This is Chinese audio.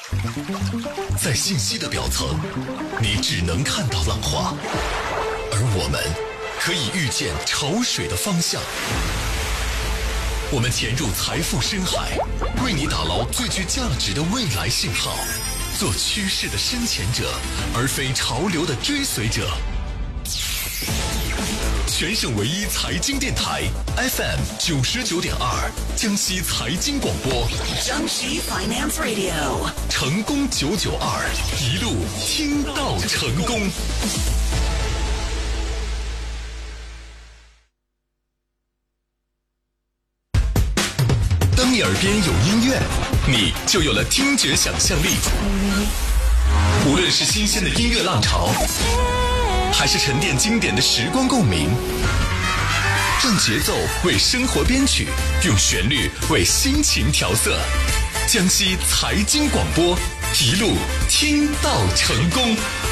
在信息的表层，你只能看到浪花，而我们可以预见潮水的方向。我们潜入财富深海，为你打捞最具价值的未来信号，做趋势的深潜者，而非潮流的追随者。全省唯一财经电台 FM 99.2，江西财经广播， 江西 Finance Radio， 成功992，一路听到成功。当你耳边有音乐，你就有了听觉想象力。无论是新鲜的音乐浪潮，还是沉淀经典的时光共鸣，让节奏为生活编曲，用旋律为心情调色。江西财经广播，一路听到成功。